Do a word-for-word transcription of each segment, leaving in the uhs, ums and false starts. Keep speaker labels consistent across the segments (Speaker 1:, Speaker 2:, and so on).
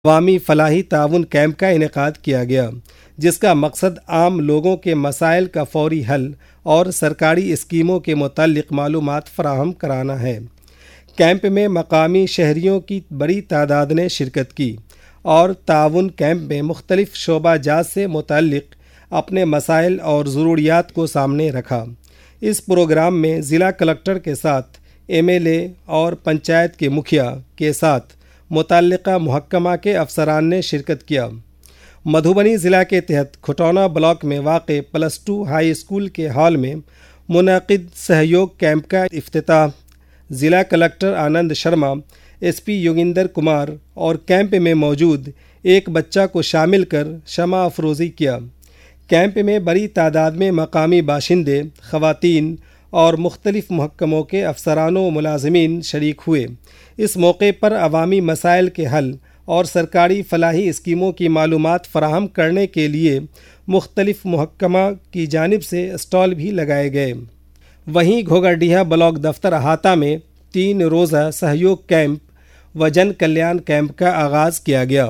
Speaker 1: عوامی فلاحی تعاون کیمپ کا انعقاد کیا گیا، جس کا مقصد عام لوگوں کے مسائل کا فوری حل اور سرکاری اسکیموں کے متعلق معلومات فراہم کرانا ہے۔ کیمپ میں مقامی شہریوں کی بڑی تعداد نے شرکت کی اور تعاون کیمپ میں مختلف شعبہ جات سے متعلق اپنے مسائل اور ضروریات کو سامنے رکھا۔ اس پروگرام میں ضلع کلکٹر کے ساتھ ایم ایل اے اور پنچایت کے مکھیا کے ساتھ متعلقہ محکمہ کے افسران نے شرکت کیا۔ مدھوبنی ضلع کے تحت کھٹونا بلاک میں واقع پلس ٹو ہائی اسکول کے ہال میں منعقد سہیوگ کیمپ کا افتتاح ضلع کلکٹر آنند شرما، ایس پی یوگیندر کمار اور کیمپ میں موجود ایک بچہ کو شامل کر شمع افروزی کیا۔ کیمپ میں بڑی تعداد میں مقامی باشندے، خواتین اور مختلف محکموں کے افسران و ملازمین شریک ہوئے۔ اس موقع پر عوامی مسائل کے حل اور سرکاری فلاحی اسکیموں کی معلومات فراہم کرنے کے لیے مختلف محکمہ کی جانب سے اسٹال بھی لگائے گئے۔ وہیں گھوگھرڈیہا بلاک دفتر احاطہ میں تین روزہ سہیوگ کیمپ و جن کلیان کیمپ کا آغاز کیا گیا۔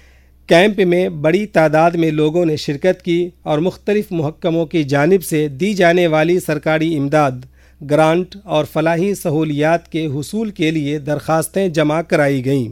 Speaker 1: کیمپ میں بڑی تعداد میں لوگوں نے شرکت کی اور مختلف محکموں کی جانب سے دی جانے والی سرکاری امداد، گرانٹ اور فلاحی سہولیات کے حصول کے لیے درخواستیں جمع کرائی گئیں۔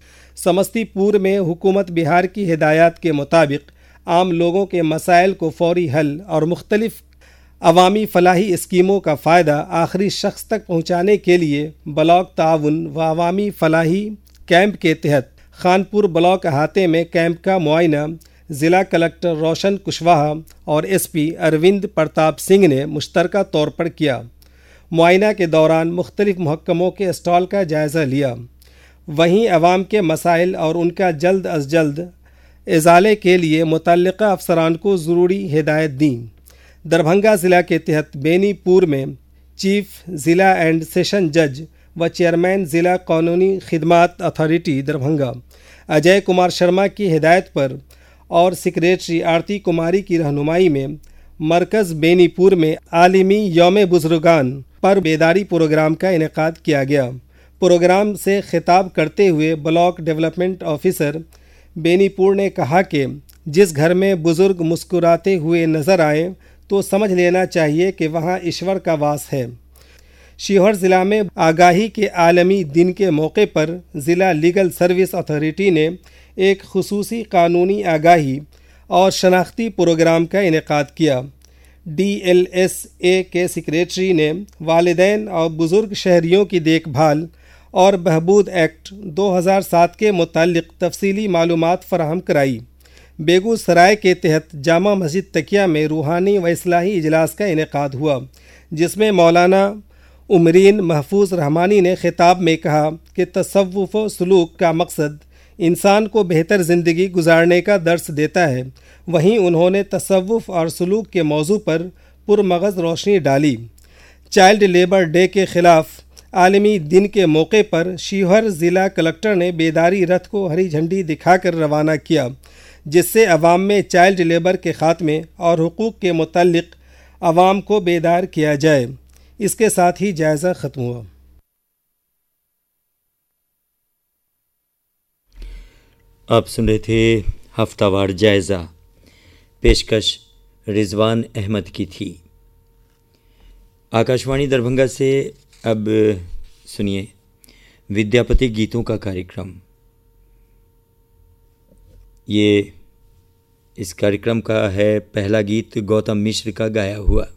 Speaker 1: سمستی پور میں حکومت بہار کی ہدایات کے مطابق عام لوگوں کے مسائل کو فوری حل اور مختلف عوامی فلاحی اسکیموں کا فائدہ آخری شخص تک پہنچانے کے لیے بلاک تعاون و عوامی فلاحی کیمپ کے تحت خانپور بلاک احاطے میں کیمپ کا معائنہ ضلع کلکٹر روشن کشواہا اور ایس پی اروند پرتاپ سنگھ نے مشترکہ طور پر کیا۔ معائنہ کے دوران مختلف محکموں کے اسٹال کا جائزہ لیا۔ وہیں عوام کے مسائل اور ان کا جلد از جلد ازالے کے لیے متعلقہ افسران کو ضروری ہدایت دیں۔ دربھنگہ ضلع کے تحت بینی پور میں چیف ضلع اینڈ سیشن جج و چیئرمین ضلع قانونی خدمات اتھارٹی دربھنگہ اجے کمار شرما کی ہدایت پر اور سیکریٹری آرتی کماری کی رہنمائی میں مرکز بینی پور میں عالمی یوم بزرگان پر بیداری پروگرام کا انعقاد کیا گیا۔ پروگرام سے خطاب کرتے ہوئے بلاک ڈیولپمنٹ آفیسر بینی پور نے کہا کہ جس گھر میں بزرگ مسکراتے ہوئے نظر آئیں تو سمجھ لینا چاہیے کہ وہاں ایشور کا واس ہے۔ شیوہر ضلع میں آگاہی کے عالمی دن کے موقع پر ضلع لیگل سروس اتھارٹی نے ایک خصوصی قانونی آگاہی اور شناختی پروگرام کا انعقاد کیا۔ ڈی ایل ایس اے کے سیکریٹری نے والدین اور بزرگ شہریوں کی دیکھ بھال اور بہبود ایکٹ دو ہزار سات کے متعلق تفصیلی معلومات فراہم کرائی۔ بیگو سرائے کے تحت جامع مسجد تکیہ میں روحانی و اصلاحی اجلاس کا انعقاد ہوا، جس میں مولانا عمرین محفوظ رحمانی نے خطاب میں کہا کہ تصوف و سلوک کا مقصد انسان کو بہتر زندگی گزارنے کا درس دیتا ہے۔ وہیں انہوں نے تصوف اور سلوک کے موضوع پر پرمغز روشنی ڈالی۔ چائلڈ لیبر ڈے کے خلاف عالمی دن کے موقع پر شیوہر ضلع کلکٹر نے بیداری رتھ کو ہری جھنڈی دکھا کر روانہ کیا، جس سے عوام میں چائلڈ لیبر کے خاتمے اور حقوق کے متعلق عوام کو بیدار کیا جائے۔ اس کے ساتھ ہی جائزہ ختم ہوا۔
Speaker 2: آپ سن رہے تھے ہفتہ وار جائزہ، پیشکش رضوان احمد کی تھی۔ آکاشوانی دربھنگا سے اب سنیے ودیاپتی گیتوں کا کاریکرم۔ یہ اس کاریکرم کا ہے پہلا گیت گوتم مشر کا گایا ہوا۔